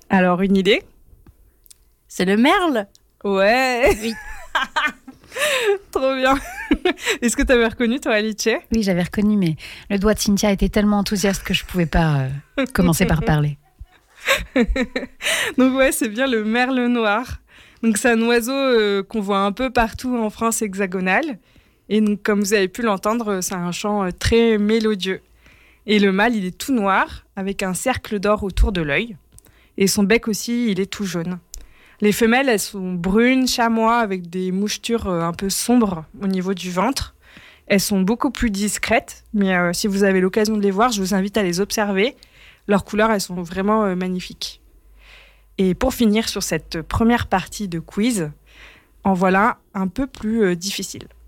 Alors, une idée? C'est le merle? Ouais. Oui. Trop bien. Est-ce que tu avais reconnu, toi, Alice? Oui, j'avais reconnu, mais le doigt de Cynthia était tellement enthousiaste que je ne pouvais pas commencer par parler. Donc ouais, c'est bien le merle noir. Donc c'est un oiseau qu'on voit un peu partout en France hexagonale. Et donc, comme vous avez pu l'entendre, c'est un chant très mélodieux. Et le mâle, il est tout noir, avec un cercle d'or autour de l'œil. Et son bec aussi, il est tout jaune. Les femelles, elles sont brunes, chamois, avec des mouchetures un peu sombres au niveau du ventre. Elles sont beaucoup plus discrètes, mais si vous avez l'occasion de les voir, je vous invite à les observer. Leurs couleurs, elles sont vraiment magnifiques. Et pour finir sur cette première partie de quiz, en voilà un peu plus difficile.